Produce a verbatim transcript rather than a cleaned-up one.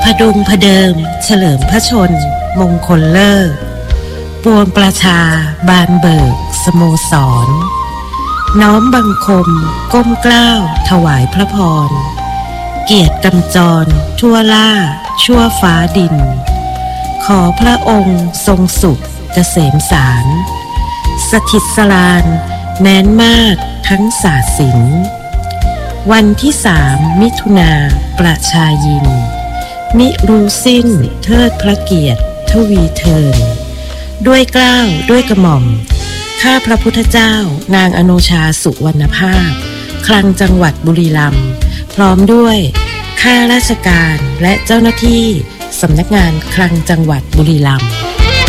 พดุงพเดิมเฉลิมพระชนมงคลเลิศปวงประชาบานเบิกสโมสรน้อมบังคมก้มเกล้าถวายพระพรเกียรติกำจรทั่วล่าชั่วฟ้าดินขอพระองค์ทรงสุขเกษมสารสถิตสลานแม้นมากทั้งศาสสินวันที่สามมิถุนาประชายินมิรู้สิ้นเทิดพระเกียรติทวีเทินด้วยเกล้าด้วยกระหม่อมข้าพระพุทธเจ้านางอโนชาสุวรรณภาพคลังจังหวัดบุรีรัมย์พร้อมด้วยข้าราชการและเจ้าหน้าที่สำนักงานคลังจังหวัดบุรีรัมย์